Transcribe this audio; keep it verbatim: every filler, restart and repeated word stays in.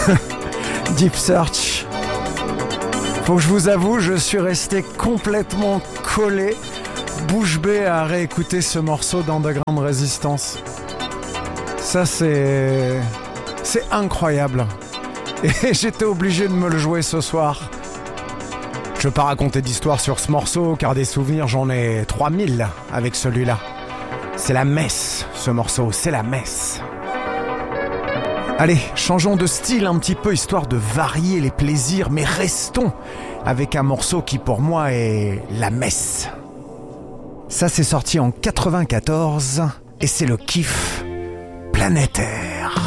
Deep Search. Faut que je vous avoue, je suis resté complètement collé, bouche bée à réécouter ce morceau d'Underground Resistance. Ça, c'est... c'est incroyable. Et j'étais obligé de me le jouer ce soir. Je veux pas raconter d'histoire sur ce morceau, car des souvenirs, j'en ai trois mille avec celui-là. C'est la messe, ce morceau, c'est la messe. Allez, changeons de style un petit peu, histoire de varier les plaisirs, mais restons avec un morceau qui pour moi est la messe. Ça, c'est sorti en quatre-vingt-quatorze, et c'est le kiff planétaire.